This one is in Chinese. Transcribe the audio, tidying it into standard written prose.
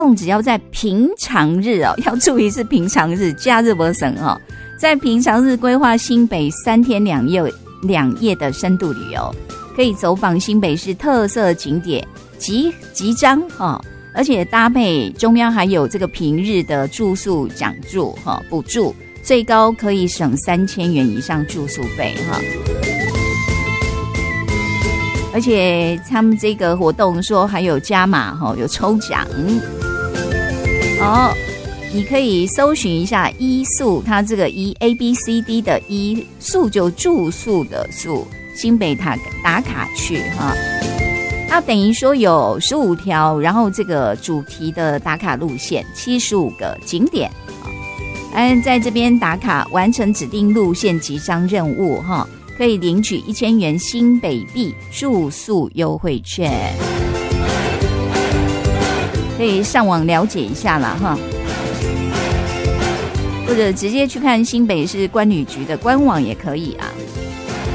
只要在平常日哦，要注意是平常日，假日不省哦。在平常日规划新北3天2夜的深度旅游，可以走访新北市特色景点集章哦，而且搭配中央还有这个平日的住宿奖助哈补助，最高可以省3000元以上住宿费哈。而且他们这个活动说还有加码哈，有抽奖哦。你可以搜寻一下医宿，它这个ABCD 的医宿就住宿的宿，新北打卡去哈。它等于说有15条，然后这个主题的打卡路线，75个景点，在这边打卡完成指定路线集章任务哈，可以领取1000元新北币住宿优惠券，可以上网了解一下啦哈。或者直接去看新北市观旅局的官网也可以啊。